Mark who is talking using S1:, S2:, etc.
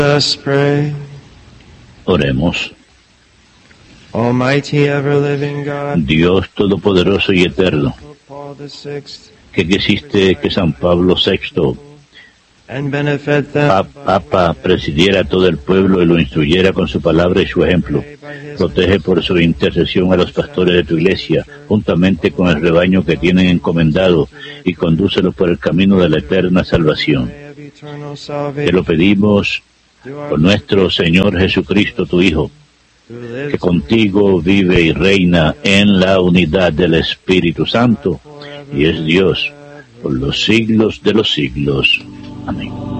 S1: Let us pray.
S2: Oremos.
S1: Almighty ever-living God,
S2: Dios todopoderoso y eterno,
S1: Paul VI,
S2: que quisiste que San Pablo VI,
S1: and benefit them
S2: Papa, presidiera a todo el pueblo y lo instruyera con su palabra y su ejemplo. Protege por su intercesión a los pastores de tu iglesia, juntamente con el rebaño que tienen encomendado, y condúcelos por el camino de la eterna salvación. Te lo pedimos por nuestro Señor Jesucristo, tu Hijo, que contigo vive y reina en la unidad del Espíritu Santo, y es Dios por los siglos de los siglos. Amén.